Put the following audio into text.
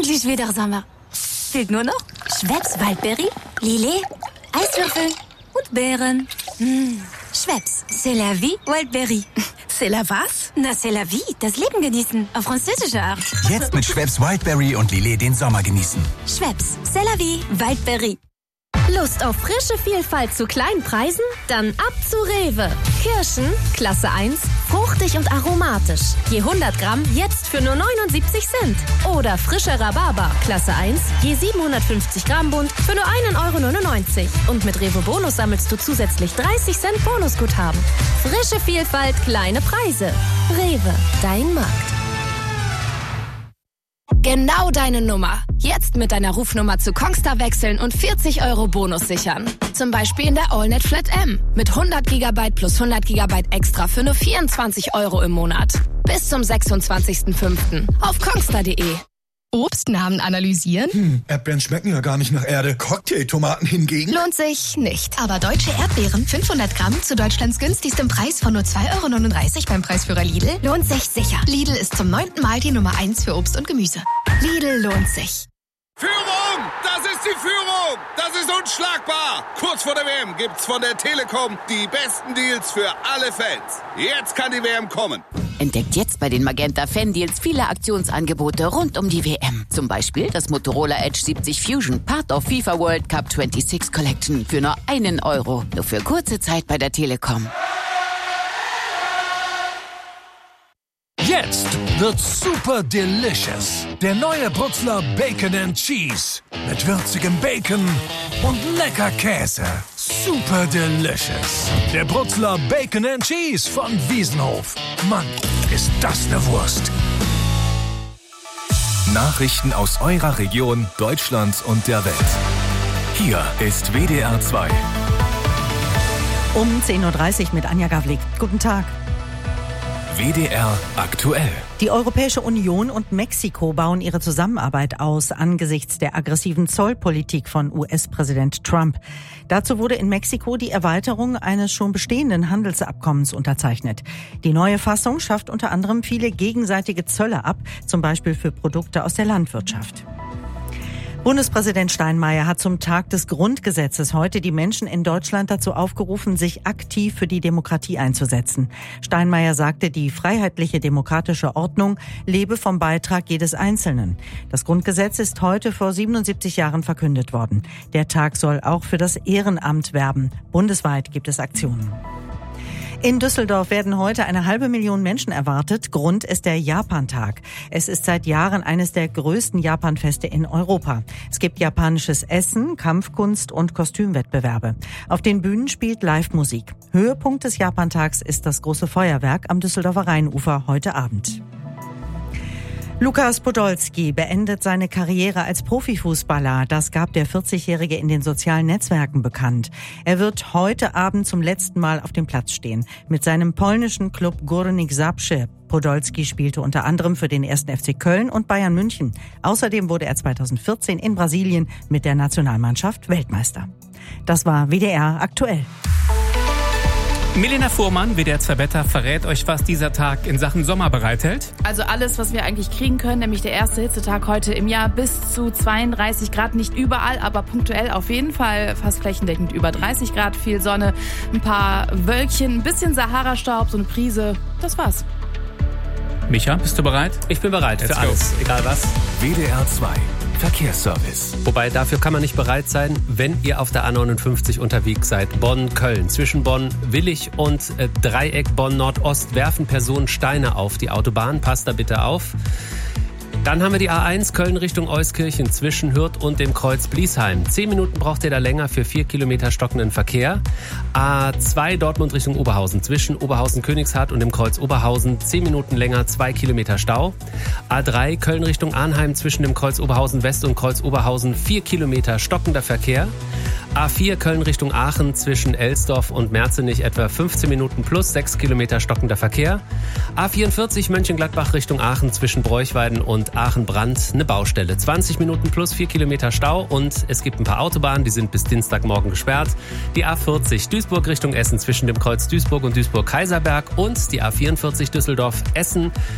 endlich wieder Sommer. Fehlt nur noch Schweppes Waldbeere, Lillet, Eiswürfel und Beeren. Schweppes, c'est la vie, Wildberry. C'est la was? Na, c'est la vie, das Leben genießen, auf französische Art. Jetzt mit Schweppes Wildberry und Lillet den Sommer genießen. Schweppes, c'est la vie, Wildberry. Lust auf frische Vielfalt zu kleinen Preisen? Dann ab zu Rewe. Kirschen, Klasse 1, fruchtig und aromatisch. Je 100 Gramm jetzt für nur 79 Cent. Oder frische Rhabarber, Klasse 1, je 750 Gramm Bund für nur 1,99 €. Und mit Rewe Bonus sammelst du zusätzlich 30 Cent Bonusguthaben. Frische Vielfalt, kleine Preise. Rewe, dein Markt. Genau deine Nummer. Jetzt mit deiner Rufnummer zu Kongstar wechseln und 40 € Bonus sichern. Zum Beispiel in der AllNet Flat M. Mit 100 GB plus 100 GB extra für nur 24 € im Monat. Bis zum 26.05. auf kongstar.de. Obstnamen analysieren? Erdbeeren schmecken ja gar nicht nach Erde. Cocktailtomaten hingegen? Lohnt sich nicht. Aber deutsche Erdbeeren, 500 Gramm zu Deutschlands günstigstem Preis von nur 2,39 € beim Preisführer Lidl, lohnt sich sicher. Lidl ist zum 9. Mal die Nummer 1 für Obst und Gemüse. Lidl lohnt sich. Führung! Das ist die Führung! Das ist unschlagbar! Kurz vor der WM gibt's von der Telekom die besten Deals für alle Fans. Jetzt kann die WM kommen. Entdeckt jetzt bei den Magenta Fan-Deals viele Aktionsangebote rund um die WM. Zum Beispiel das Motorola Edge 70 Fusion, Part of FIFA World Cup 26 Collection für nur 1 €. Nur für kurze Zeit bei der Telekom. Jetzt wird's super delicious. Der neue Brutzler Bacon and Cheese. Mit würzigem Bacon und lecker Käse. Super delicious. Der Brutzler Bacon and Cheese von Wiesenhof. Mann, ist das eine Wurst. Nachrichten aus eurer Region, Deutschland und der Welt. Hier ist WDR 2. Um 10:30 Uhr mit Anja Gavlik. Guten Tag. WDR aktuell. Die Europäische Union und Mexiko bauen ihre Zusammenarbeit aus angesichts der aggressiven Zollpolitik von US-Präsident Trump. Dazu wurde in Mexiko die Erweiterung eines schon bestehenden Handelsabkommens unterzeichnet. Die neue Fassung schafft unter anderem viele gegenseitige Zölle ab, zum Beispiel für Produkte aus der Landwirtschaft. Bundespräsident Steinmeier hat zum Tag des Grundgesetzes heute die Menschen in Deutschland dazu aufgerufen, sich aktiv für die Demokratie einzusetzen. Steinmeier sagte, die freiheitliche demokratische Ordnung lebe vom Beitrag jedes Einzelnen. Das Grundgesetz ist heute vor 77 Jahren verkündet worden. Der Tag soll auch für das Ehrenamt werben. Bundesweit gibt es Aktionen. In Düsseldorf werden heute 500.000 Menschen erwartet. Grund ist der Japantag. Es ist seit Jahren eines der größten Japanfeste in Europa. Es gibt japanisches Essen, Kampfkunst und Kostümwettbewerbe. Auf den Bühnen spielt Live-Musik. Höhepunkt des Japantags ist das große Feuerwerk am Düsseldorfer Rheinufer heute Abend. Lukas Podolski beendet seine Karriere als Profifußballer. Das gab der 40-Jährige in den sozialen Netzwerken bekannt. Er wird heute Abend zum letzten Mal auf dem Platz stehen. Mit seinem polnischen Klub Górnik Zabrze. Podolski spielte unter anderem für den 1. FC Köln und Bayern München. Außerdem wurde er 2014 in Brasilien mit der Nationalmannschaft Weltmeister. Das war WDR aktuell. Milena Fuhrmann, WDR 2 Wetter, verrät euch, was dieser Tag in Sachen Sommer bereithält. Also alles, was wir eigentlich kriegen können, nämlich der erste Hitzetag heute im Jahr bis zu 32 Grad. Nicht überall, aber punktuell auf jeden Fall fast flächendeckend über 30 Grad. Viel Sonne, ein paar Wölkchen, ein bisschen Sahara-Staub, so eine Prise. Das war's. Micha, bist du bereit? Ich bin bereit für alles, egal was. WDR 2 Verkehrsservice. Wobei, dafür kann man nicht bereit sein, wenn ihr auf der A59 unterwegs seid. Bonn-Köln. Zwischen Bonn-Willig und Dreieck Bonn-Nordost werfen Personen Steine auf die Autobahn. Passt da bitte auf. Dann haben wir die A1 Köln Richtung Euskirchen zwischen Hürth und dem Kreuz Bliesheim. 10 Minuten braucht ihr da länger für 4 Kilometer stockenden Verkehr. A2 Dortmund Richtung Oberhausen zwischen Oberhausen-Königshardt und dem Kreuz Oberhausen 10 Minuten länger, 2 Kilometer Stau. A3 Köln Richtung Arnheim zwischen dem Kreuz Oberhausen West und Kreuz Oberhausen 4 Kilometer stockender Verkehr. A4 Köln Richtung Aachen zwischen Elsdorf und Merzenich etwa 15 Minuten plus 6 Kilometer stockender Verkehr. A44 Mönchengladbach Richtung Aachen zwischen Bräuchweiden und Aachen-Brand eine Baustelle. 20 Minuten plus 4 Kilometer Stau und es gibt ein paar Autobahnen, die sind bis Dienstagmorgen gesperrt. Die A40 Duisburg Richtung Essen zwischen dem Kreuz Duisburg und Duisburg-Kaiserberg und die A44 Düsseldorf-Essen